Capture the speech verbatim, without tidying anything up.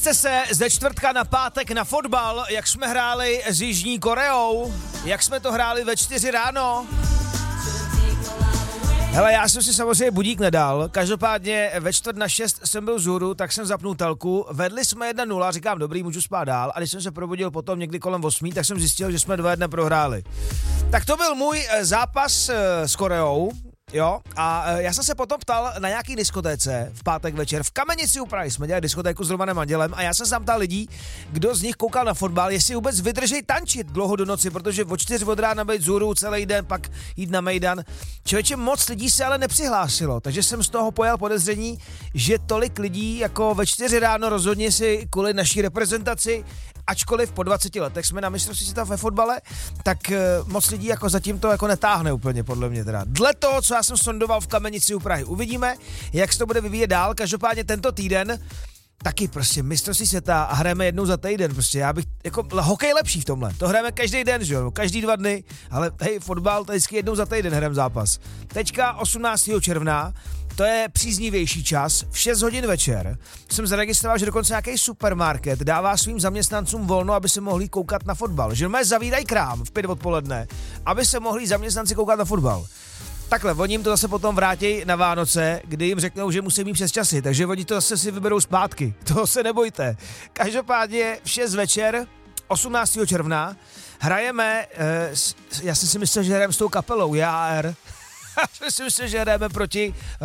Chce se ze čtvrtka na pátek na fotbal, jak jsme hráli s Jižní Koreou, jak jsme to hráli ve čtyři ráno. Hele, já jsem si samozřejmě budík nedal, každopádně ve čtvrt na šest jsem byl vzhůru, tak jsem zapnul telku, vedli jsme jedna nula, říkám dobrý, můžu spát dál, a když jsem se probudil potom někdy kolem osmi, tak jsem zjistil, že jsme dva jedna prohráli. Tak to byl můj zápas s Koreou. Jo, a já jsem se potom ptal na nějaký diskotéce v pátek večer. V Kamenici u Prahy jsme dělali diskotéku s Romanem Andělem a já jsem se tam ptal lidí, kdo z nich koukal na fotbal, jestli vůbec vydrží tančit dlouho do noci, protože od čtyř od rána být vzhůru celý den, pak jít na mejdan. Člověče, moc lidí se ale nepřihlásilo, takže jsem z toho pojal podezření, že tolik lidí jako ve čtyři ráno rozhodně si kvůli naší reprezentaci, ačkoliv po dvaceti letech jsme na mistrovství světa ve fotbale, tak uh, moc lidí jako zatím to jako netáhne úplně, podle mě teda. Dle toho, co já jsem sondoval v Kamenici u Prahy. Uvidíme, jak se to bude vyvíjet dál. Každopádně tento týden taky prostě mistrovství světa a hrajeme jednou za týden. Prostě já bych, jako hokej lepší v tomhle. To hrajeme každý den, že jo, každý dva dny, ale hej, fotbal, to vždycky jednou za týden hrajeme zápas. Teďka osmnáctého června, to je příznivější čas, v šest hodin večer jsem zaregistroval, že dokonce nějaký supermarket dává svým zaměstnancům volno, aby se mohli koukat na fotbal. Že mě zavídají krám v pět odpoledne, aby se mohli zaměstnanci koukat na fotbal. Takhle, oni jim to zase potom vrátí na Vánoce, kdy jim řeknou, že musí mít přes časy, takže oni to zase si vyberou zpátky. Toho se nebojte. Každopádně v šest večer, osmnáctého června, hrajeme, eh, já jsem si myslel, že hrajeme s tou kapelou J A R. Já jsem si myslel, že hrajeme proti